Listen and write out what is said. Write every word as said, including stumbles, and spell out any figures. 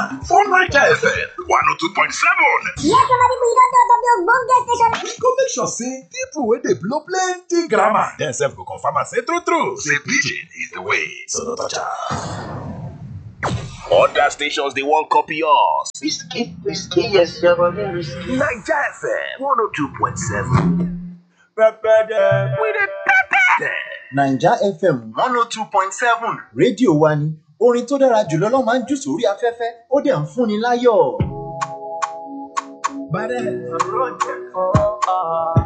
Now, for Naija F M one oh two point seven. Yes, somebody we don't talk of the bonga station. We go make sure say people wey dey blow plenty grammar. Dem sef go confirm am say true true. Say pidgin is the way. So no touch am. Other stations they won't copy us. Risky, risky, yes, you're very risky. Naija F M one oh two point seven. Pepper them. We dey pepper them. Naija F M one oh two point seven. Rédíò wa ni. Orin tó dára jùlọ ló máa ń jù sórí afẹ́fẹ́. Ó dẹ̀ ń fúnni láyọ̀. But I'm running for